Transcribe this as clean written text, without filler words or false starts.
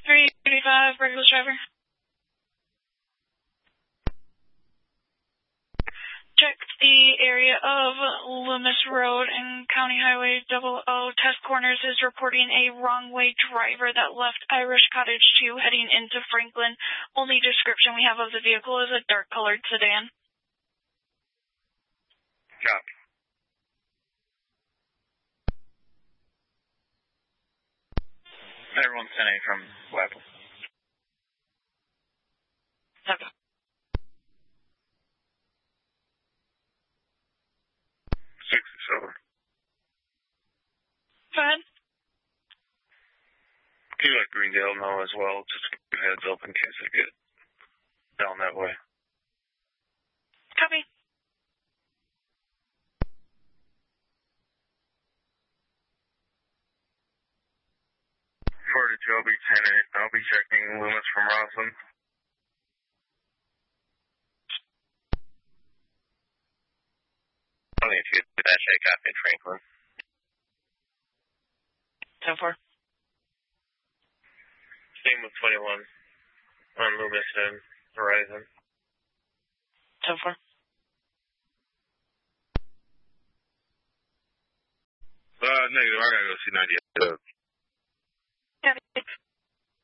385, regular driver. Check the area of Loomis Road and County Highway 00. Test Corners is reporting a wrong-way driver that left Irish Cottage 2 heading into Franklin. Only description we have of the vehicle is a dark-colored sedan. Copy. Everyone's 10-8 from Wappel. Okay. 67. Go ahead. Can you let Greendale know as well, just to keep your heads up in case they get down that way? Copy. For Joby 10-8, I'll be checking Loomis from Roslyn. Only if you get that shake up in Franklin. 10-4. Same with 21 on Loomis and Horizon. 10-4. Negative, I gotta go see 98. Copy.